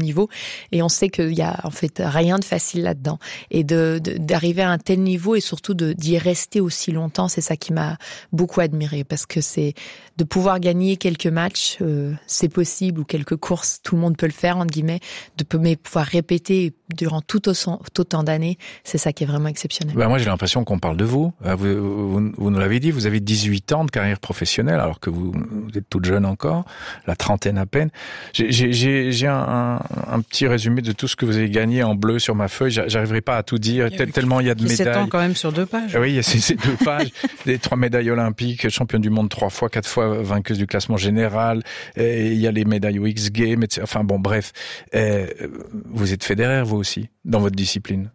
niveau. Et on sait qu'il y a en fait rien de facile là-dedans. Et d'arriver à un tel niveau et surtout d'y rester aussi longtemps, c'est ça qui m'a beaucoup admirée, parce que c'est de pouvoir gagner quelques matchs, c'est possible, ou quelques courses, tout le monde peut le faire entre guillemets, mais pouvoir répéter durant tout autant d'années, c'est ça qui est vraiment exceptionnel. Moi j'ai l'impression qu'on parle de vous. Vous nous l'avez dit, vous avez 18 ans de carrière professionnelle alors que vous êtes toute jeune encore, la trentaine à peine. J'ai un petit résumé de tout ce que vous avez gagné en bleu sur ma feuille. J'arriverai pas à tout dire tellement il y a de médailles. 7 ans quand même sur 2 pages. Oui, il y a ces 2 pages, les 3 médailles olympiques, championne du monde 3 fois, 4 fois vainqueuse du classement général. Et il y a les médailles aux X Games, etc. Enfin bon, bref, vous êtes Federer vous aussi dans votre discipline.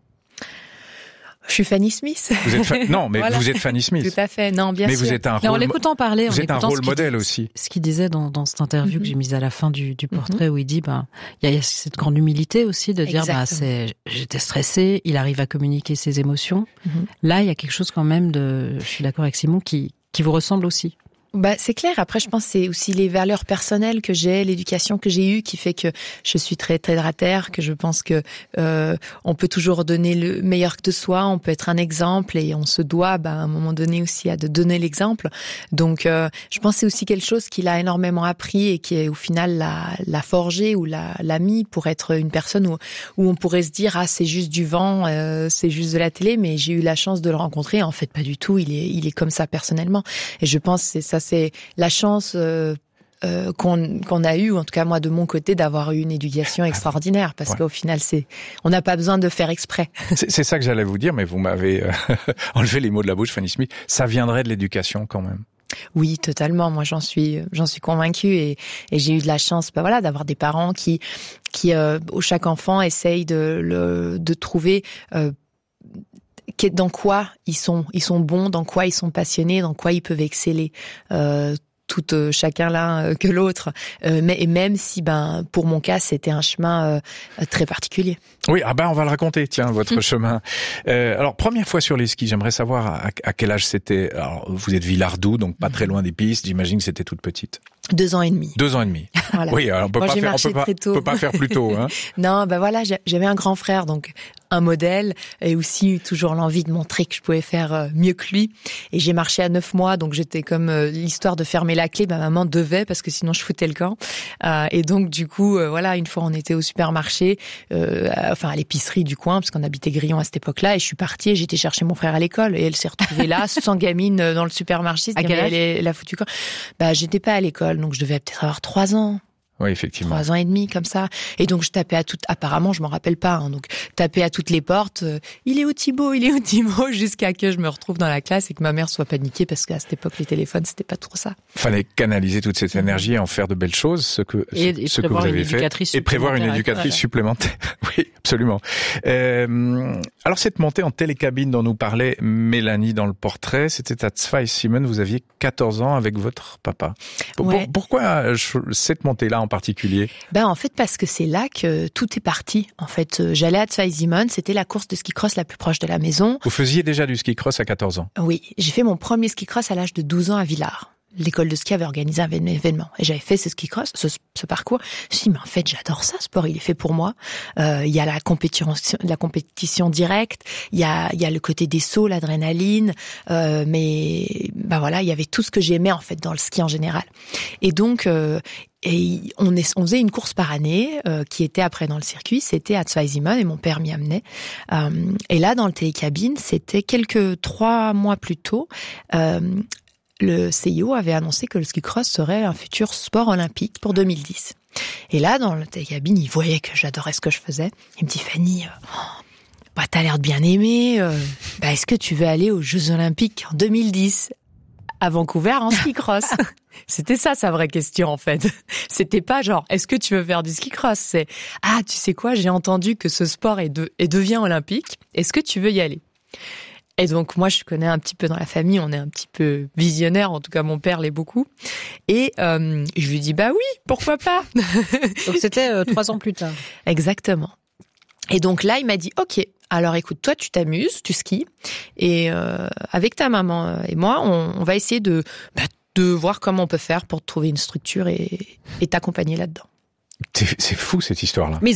Je suis Fanny Smith. Non, mais voilà. Vous êtes Fanny Smith. Tout à fait. Non, bien mais sûr. Vous êtes un rôle. En l'écoutant parler, vous êtes un rôle modèle aussi. Ce qu'il disait dans cette interview que j'ai mise à la fin du portrait, où il dit, il y a cette grande humilité aussi de dire, j'étais stressé, il arrive à communiquer ses émotions. Là, il y a quelque chose quand même je suis d'accord avec Simon, qui vous ressemble aussi. C'est clair. Après, je pense que c'est aussi les valeurs personnelles que j'ai, l'éducation que j'ai eue qui fait que je suis très très terre à terre, que je pense que on peut toujours donner le meilleur de soi, on peut être un exemple et on se doit à un moment donné aussi de donner l'exemple. Donc je pense que c'est aussi quelque chose qu'il a énormément appris et qui au final l'a forgé ou l'a mis pour être une personne où on pourrait se dire c'est juste du vent, c'est juste de la télé, mais j'ai eu la chance de le rencontrer. En fait, pas du tout. Il est comme ça personnellement. Et je pense que c'est la chance qu'on a eu, en tout cas moi de mon côté, d'avoir eu une éducation extraordinaire, parce qu'au final on n'a pas besoin de faire exprès. C'est ça que j'allais vous dire, mais vous m'avez enlevé les mots de la bouche, Fanny Smith. Ça viendrait de l'éducation quand même. Oui, totalement. Moi, j'en suis convaincue et j'ai eu de la chance, d'avoir des parents qui chaque enfant essaye de trouver dans quoi ils sont bons, dans quoi ils sont passionnés, dans quoi ils peuvent exceller. Chacun l'un que l'autre, mais même si pour mon cas c'était un chemin très particulier. Oui, on va le raconter, tiens, votre chemin. Alors première fois sur les skis, j'aimerais savoir à quel âge c'était. Alors vous êtes Villardou, donc pas très loin des pistes, j'imagine que c'était toute petite. 2 ans et demi. 2 ans et demi. Voilà. Oui, alors on peut pas faire plus tôt, hein. Non, j'avais un grand frère, donc un modèle, et aussi toujours l'envie de montrer que je pouvais faire mieux que lui. Et j'ai marché à 9 mois, donc j'étais comme l'histoire de fermer la clé. Ma maman devait, parce que sinon je foutais le camp. Et donc du coup, une fois on était au supermarché, à l'épicerie du coin, parce qu'on habitait Grillon à cette époque-là, et je suis partie et j'étais chercher mon frère à l'école, et elle s'est retrouvée là, sans gamine, dans le supermarché. À quel âge elle a foutu quoi? J'étais pas à l'école, donc je devais peut-être avoir 3 ans. Oui, effectivement. 3 ans et demi, comme ça. Et donc, je tapais apparemment, je m'en rappelle pas, donc, tapais à toutes les portes, il est où Thibaut, jusqu'à que je me retrouve dans la classe et que ma mère soit paniquée, parce qu'à cette époque, les téléphones, c'était pas trop ça. Fallait canaliser toute cette énergie et en faire de belles choses, ce que vous avez fait. Et prévoir une éducatrice supplémentaire. Oui, absolument. Alors, cette montée en télécabine dont nous parlait Mélanie dans le portrait, c'était à Zweisimmen, vous aviez 14 ans avec votre papa. Ouais. Pourquoi cette montée-là en particulier? En fait, parce que c'est là que tout est parti. En fait, j'allais à Zweisimmen, c'était la course de ski cross la plus proche de la maison. Vous faisiez déjà du ski cross à 14 ans? Oui, j'ai fait mon premier ski cross à l'âge de 12 ans à Villars. L'école de ski avait organisé un événement et j'avais fait ce ski cross, ce parcours. Je me suis dit, mais en fait, j'adore ça, ce sport, il est fait pour moi. Il y a la compétition directe, il y a le côté des sauts, l'adrénaline, mais il y avait tout ce que j'aimais en fait dans le ski en général. Et donc on faisait une course par année qui était après dans le circuit, c'était à Zweisimmen et mon père m'y amenait. Et là, dans le télécabine, c'était 3 mois plus tôt. Le CIO avait annoncé que le ski cross serait un futur sport olympique pour 2010. Et là, dans le télécabine, il voyait que j'adorais ce que je faisais. Il me dit, Fanny, t'as l'air de bien aimer. Est-ce que tu veux aller aux Jeux Olympiques en 2010 à Vancouver en ski cross? C'était ça sa vraie question en fait. C'était pas genre est-ce que tu veux faire du ski cross, c'est tu sais quoi, j'ai entendu que ce sport devient olympique. Est-ce que tu veux y aller? Et donc, moi, je connais un petit peu dans la famille, on est un petit peu visionnaire, en tout cas, mon père l'est beaucoup. Et je lui dis, oui, pourquoi pas? Donc, c'était 3 ans plus tard. Exactement. Et donc là, il m'a dit, OK, alors écoute, toi, tu t'amuses, tu skis, et avec ta maman et moi, on va essayer de voir comment on peut faire pour trouver une structure et t'accompagner là-dedans. C'est fou, cette histoire-là. Mais